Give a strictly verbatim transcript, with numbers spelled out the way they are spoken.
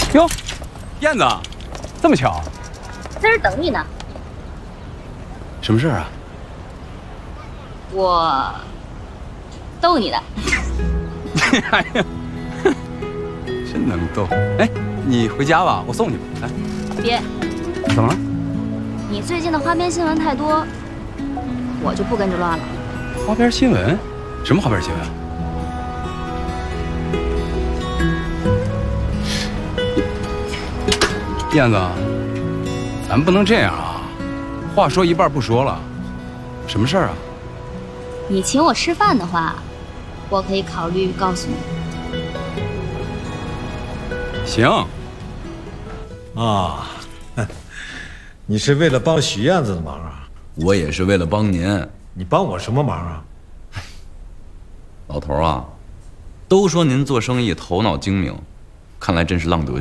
哟，燕子，这么巧， 在这等你呢。 什么事儿啊？ 我逗你的。 哎呀，真能逗！哎，你回家吧，我送你吧。来， 别， 怎么了？ 你最近的花边新闻太多，我就不跟着乱了。 花边新闻？什么花边新闻？燕子，咱不能这样啊！话说一半不说了，什么事儿啊？ 你请我吃饭的话，我可以考虑告诉你。 行。 啊，你是为了帮许燕子的忙啊？ 我也是为了帮您。 你帮我什么忙啊？ 老头啊，都说您做生意头脑精明，看来真是浪得